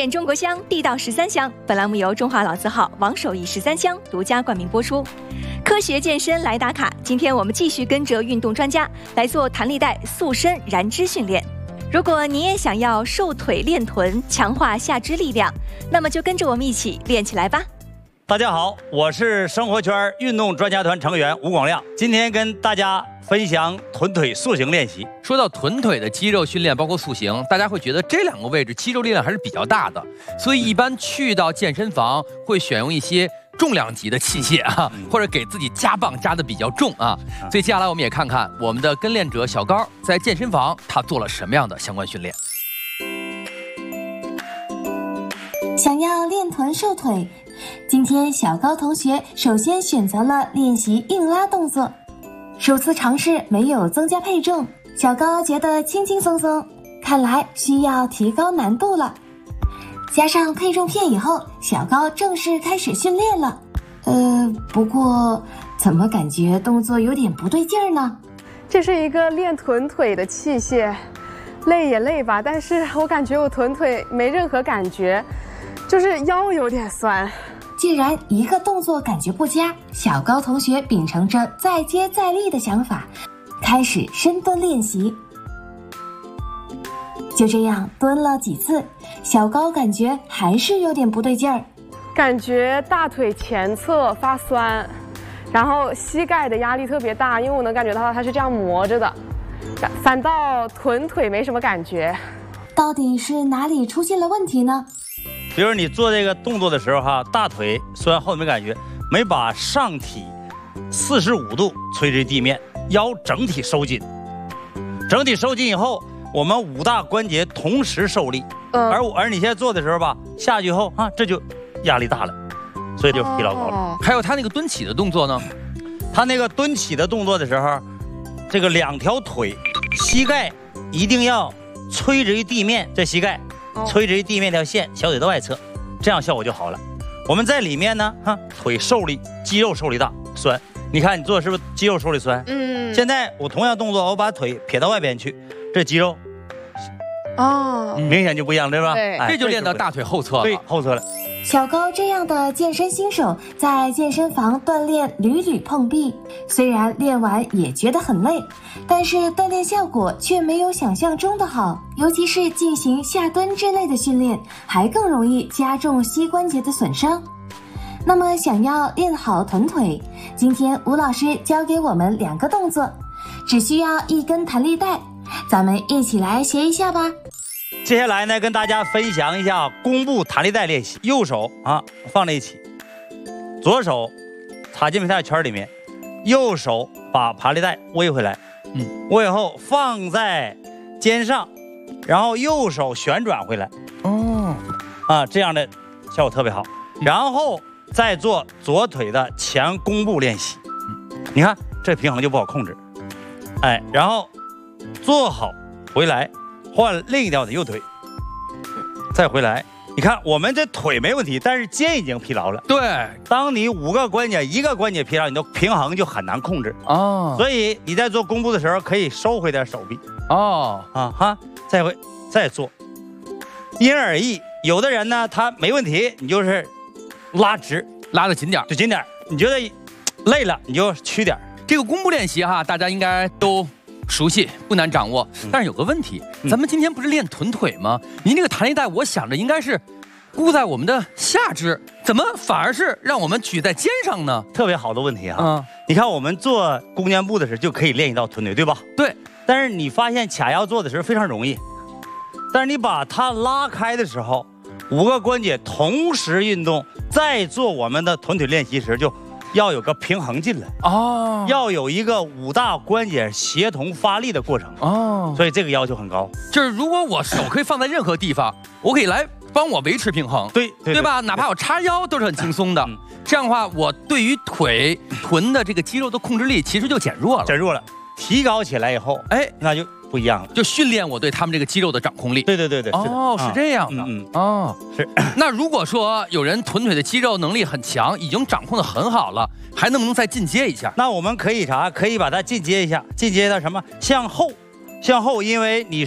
点中国香，地道13香。本栏目由中华老字号王守义13香独家冠名播出。科学健身来打卡，今天我们继续跟着运动专家来做弹力带塑身燃脂训练。如果你也想要瘦腿练臀，强化下肢力量，那么就跟着我们一起练起来吧。 大家好，我是生活圈运动专家团成员吴广亮，今天跟大家分享臀腿塑形练习。 说到臀腿的肌肉训练，包括塑形，大家会觉得这两个位置肌肉力量还是比较大的，所以一般去到健身房会选用一些重量级的器械啊，或者给自己加磅加的比较重啊。所以接下来我们也看看我们的跟练者小高在健身房他做了什么样的相关训练。 想要练臀瘦腿，今天小高同学首先选择了练习硬拉动作。首次尝试没有增加配重，小高觉得轻轻松松，看来需要提高难度了。加上配重片以后，小高正式开始训练了。不过怎么感觉动作有点不对劲儿呢？ 这是一个练臀腿的器械，累也累吧，但是我感觉我臀腿没任何感觉，就是腰有点酸。 既然一个动作感觉不佳，小高同学秉承着再接再厉的想法，开始深蹲练习。就这样蹲了几次，小高感觉还是有点不对劲儿， 感觉大腿前侧发酸，然后膝盖的压力特别大，因为我能感觉到它是这样磨着的，反倒臀腿没什么感觉。 到底是哪里出现了问题呢？ 比如你做这个动作的时候大腿酸后没感觉，没把上体45度垂直地面，腰整体收紧。整体收紧以后，我们5大关节同时受力。而你现在做的时候下去以后这就压力大了，所以就疲劳高了。 还有他那个蹲起的动作呢， 他那个蹲起的动作的时候，这个2条腿膝盖一定要垂直于地面，这膝盖垂直于地面条线，小腿的外侧，这样效果就好了。我们在里面呢腿受力，肌肉受力大，酸。你看你做的是不是肌肉受力酸？现在我同样动作，我把腿撇到外边去，这肌肉明显就不一样，对吧？ 对， 这就练到大腿后侧了。 对，后侧了。 小高这样的健身新手在健身房锻炼屡屡碰壁，虽然练完也觉得很累，但是锻炼效果却没有想象中的好，尤其是进行下蹲之类的训练，还更容易加重膝关节的损伤。那么想要练好臀腿，今天吴老师教给我们2个动作，只需要1根弹力带，咱们一起来学一下吧。 接下来呢，跟大家分享一下弓步弹力带练习。右手放在一起，左手插进皮带圈里面，右手把弹力带围回来，围以后放在肩上，然后右手旋转回来。这样的效果特别好。然后再做左腿的前弓步练习。你看这平衡就不好控制，然后做好回来。换另一条的右腿，再回来。你看我们这腿没问题，但是肩已经疲劳了。对，当你5个关节1个关节疲劳，你的平衡就很难控制。所以你在做弓步的时候可以收回点手臂。再做，因人而异。有的人呢他没问题，你就是拉直， 拉得紧点， 就紧点。你觉得累了你就屈点。 这个弓步练习大家应该都熟悉，不难掌握。但是有个问题，咱们今天不是练臀腿吗？您这个弹力带我想着应该是箍在我们的下肢，怎么反而是让我们举在肩上呢？ 特别好的问题你看我们做弓箭步的时候就可以练一道臀腿，对吧？对。但是你发现卡腰做的时候非常容易，但是你把它拉开的时候，5个关节同时运动，再做我们的臀腿练习时就要有个平衡进来要有一个5大关节协同发力的过程所以这个要求很高。 就是如果我手可以放在任何地方，我可以来帮我维持平衡，对吧？哪怕我叉腰都是很轻松的。这样的话，我对于臀的这个肌肉的控制力其实就减弱了，提高起来以后，那就不一样了，就训练我对他们这个肌肉的掌控力。对，是这样的。是。那如果说有人臀腿的肌肉能力很强，已经掌控得很好了，还能不能再进阶一下？ 那我们可以把它进阶一下，进阶到什么？向后，因为你